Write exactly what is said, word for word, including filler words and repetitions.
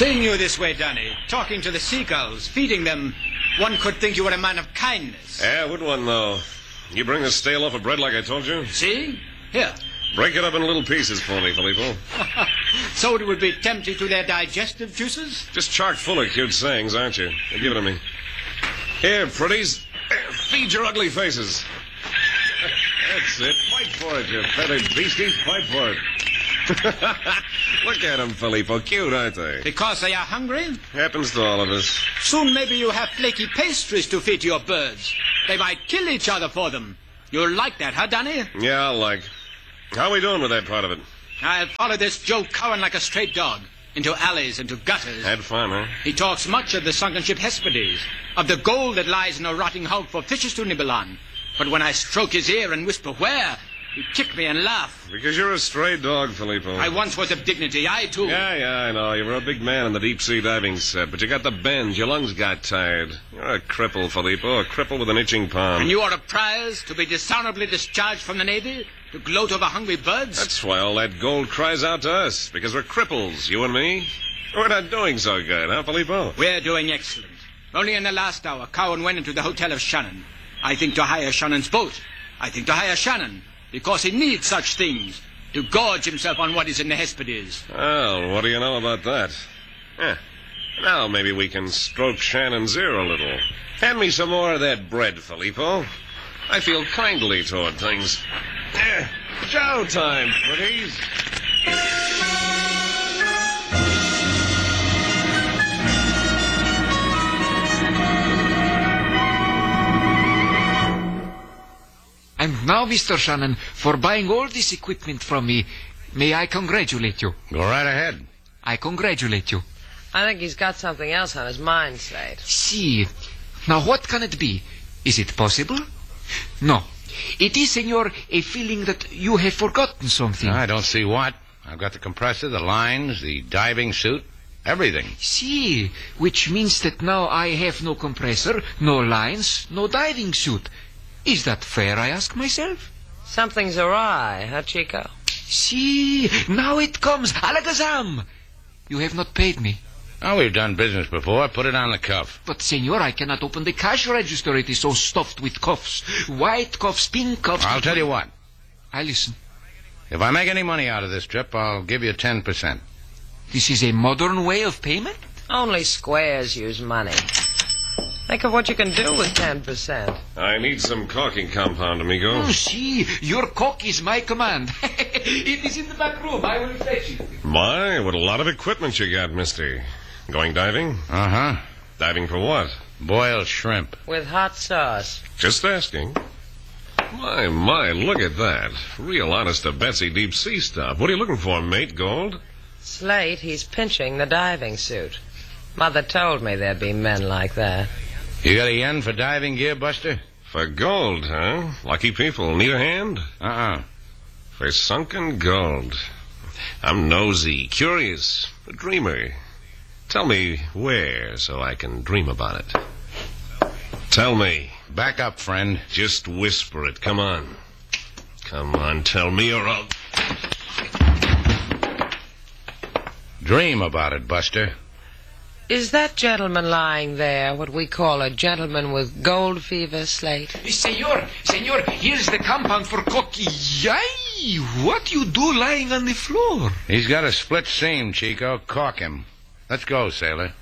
Seeing you this way, Danny, talking to the seagulls, feeding them, one could think you were a man of kindness. Yeah, would one, though. You bring the stale loaf of bread like I told you? See? Here. Break it up in little pieces for me, Filippo. So it would be tempting to their digestive juices? Just chock full of cute sayings, aren't you? Now, give it to me. Here, pretties. Feed your ugly faces. That's it. Fight for it, you feathered beasties. Fight for it. Look at them, Filippo. Cute, aren't they? Because they are hungry? Happens to all of us. Soon maybe you have flaky pastries to feed to your birds. They might kill each other for them. You'll like that, huh, Danny? Yeah, I'll like. How are we doing with that part of it? I'll follow this Joe Cowan like a straight dog. Into alleys, into gutters. Had fun, huh? He talks much of the sunken ship Hesperides, of the gold that lies in a rotting hulk for fishes to nibble on. But when I stroke his ear and whisper, where? He'd kick me and laugh. Because you're a stray dog, Filippo. I once was of dignity. I, too. Yeah, yeah, I know. You were a big man in the deep-sea diving set, but you got the bends. Your lungs got tired. You're a cripple, Filippo, a cripple with an itching palm. And you are a prize to be dishonorably discharged from the Navy? To gloat over hungry birds? That's why all that gold cries out to us, because we're cripples, you and me. We're not doing so good, huh, Filippo? We're doing excellent. Only in the last hour, Cowan went into the hotel of Shannon. I think to hire Shannon's boat. I think to hire Shannon, because he needs such things, to gorge himself on what is in the Hesperides. Well, what do you know about that? Eh, now maybe we can stroke Shannon's ear a little. Hand me some more of that bread, Filippo. I feel kindly toward things. Eh, chow time, please. And now, Mister Shannon, for buying all this equipment from me, may I congratulate you? Go right ahead. I congratulate you. I think he's got something else on his mind, Slate. See. Now, what can it be? Is it possible? No. It is, senor, a feeling that you have forgotten something. I don't see what. I've got the compressor, the lines, the diving suit, everything. See, which means that now I have no compressor, no lines, no diving suit. Is that fair, I ask myself? Something's awry, huh, Chico? See, now it comes. Alakazam! You have not paid me. Oh, we've done business before. Put it on the cuff. But, senor, I cannot open the cash register. It is so stuffed with cuffs. White cuffs, pink cuffs. I'll tell you what. I listen. If I make any money out of this trip, I'll give you ten percent. This is a modern way of payment? Only squares use money. Think of what you can do with ten percent. I need some caulking compound, amigo. Oh, see, your cock is my command. It is in the back room. I will fetch it. My, what a lot of equipment you got, mister. Going diving? Uh-huh. Diving for what? Boiled shrimp. With hot sauce. Just asking. My, my, look at that. Real honest-to-Betsy deep-sea stuff. What are you looking for, mate, gold? Slate, he's pinching the diving suit. Mother told me there'd be men like that. You got a yen for diving gear, Buster? For gold, huh? Lucky people. Need a hand? Uh-uh. For sunken gold. I'm nosy, curious, a dreamer. Tell me where so I can dream about it. Tell me. Back up, friend. Just whisper it. Come on. Come on, tell me or I'll... Dream about it, Buster. Is that gentleman lying there what we call a gentleman with gold fever, Slate? Senor, senor, here's the compound for cocky. Yay! What you do lying on the floor? He's got a split seam, Chico. Caulk him. Let's go, sailor.